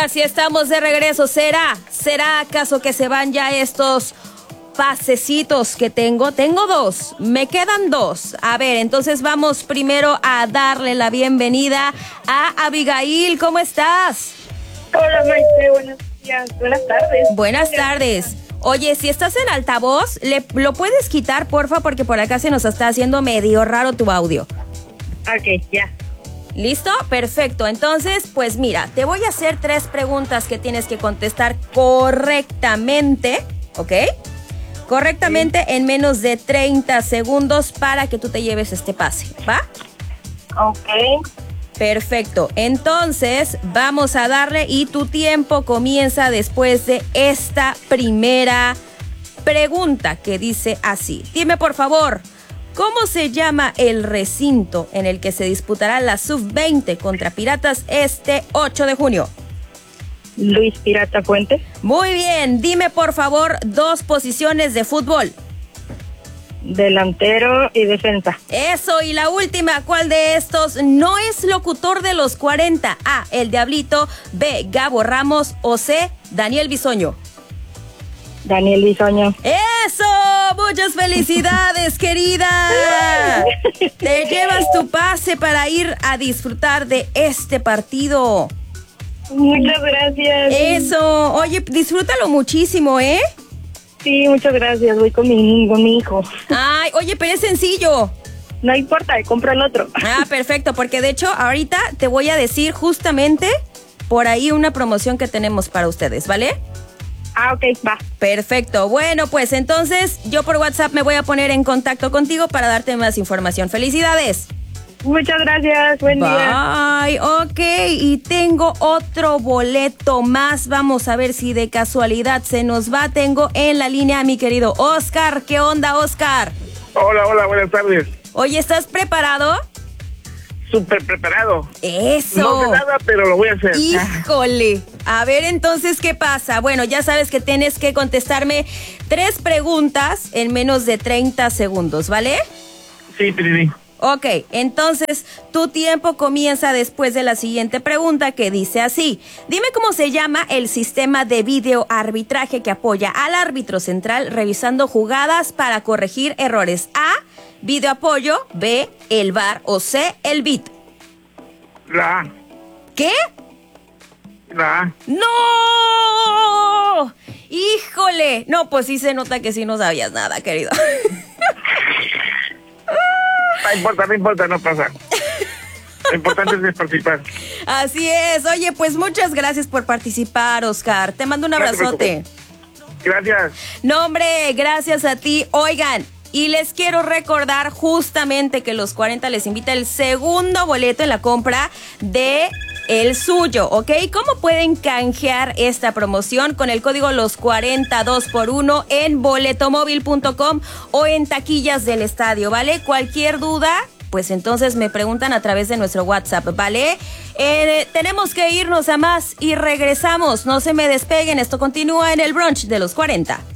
Así estamos de regreso. ¿Será acaso que se van ya estos pasecitos que tengo? Tengo 2, me quedan 2. A ver, entonces vamos primero a darle la bienvenida a Abigail. ¿Cómo estás? Hola, Maite, buenos días. Buenas tardes. Buenas tardes. Oye, si estás en altavoz, ¿lo puedes quitar, porfa? Porque por acá se nos está haciendo medio raro tu audio. Ok, ya. ¿Listo? Perfecto. Entonces, pues mira, te voy a hacer 3 preguntas que tienes que contestar correctamente, ¿ok? Correctamente en menos de 30 segundos para que tú te lleves este pase, ¿va? Ok. Perfecto. Entonces, vamos a darle y tu tiempo comienza después de esta primera pregunta que dice así. Dime, por favor, ¿cómo se llama el recinto en el que se disputará la Sub-20 contra Piratas este 8 de junio? Luis Pirata Fuente. Muy bien. Dime, por favor, 2 posiciones de fútbol. Delantero y defensa. Eso, y la última, ¿cuál de estos no es locutor de los 40? A, El Diablito, B, Gabo Ramos o C, Daniel Bisoño. Daniel Bisoño. ¡Eso! ¡Muchas felicidades, querida! Te llevas tu pase para ir a disfrutar de este partido. Muchas gracias. Eso. Oye, disfrútalo muchísimo, ¿eh? Sí, muchas gracias. Voy con mi hijo. Ay, oye, pero es sencillo. No importa, compra el otro. Ah, perfecto, porque de hecho ahorita te voy a decir justamente por ahí una promoción que tenemos para ustedes, ¿vale? Ah, ok, va. Perfecto. Bueno, pues entonces yo por WhatsApp me voy a poner en contacto contigo para darte más información. ¡Felicidades! Muchas gracias, buen día. Bye. Ok, y tengo otro boleto más. Vamos a ver si de casualidad se nos va. Tengo en la línea a mi querido Oscar. ¿Qué onda, Oscar? Hola, buenas tardes. Oye, ¿estás preparado? Súper preparado. Eso. No sé nada, pero lo voy a hacer. Híjole. A ver, entonces, ¿qué pasa? Bueno, ya sabes que tienes que contestarme 3 preguntas en menos de 30 segundos, ¿vale? Sí, Trini. Ok, entonces tu tiempo comienza después de la siguiente pregunta que dice así. Dime cómo se llama el sistema de videoarbitraje que apoya al árbitro central revisando jugadas para corregir errores. A, videoapoyo, B, el VAR o C, el BIT. La A. ¿Qué? La A. ¡No! ¡Híjole! No, pues sí se nota que sí no sabías nada, querido. No importa, no pasa. Lo importante es participar. Así es. Oye, pues muchas gracias por participar, Oscar. Te mando un abrazote. Gracias. No, hombre, gracias a ti. Oigan, y les quiero recordar justamente que Los 40 les invita el segundo boleto en la compra de el suyo, ¿ok? ¿Cómo pueden canjear esta promoción? Con el código Los 40 2x1 en boletomóvil.com o en taquillas del estadio, ¿vale? Cualquier duda, pues entonces me preguntan a través de nuestro WhatsApp, ¿vale? Tenemos que irnos a más y regresamos. No se me despeguen, esto continúa en el brunch de Los 40.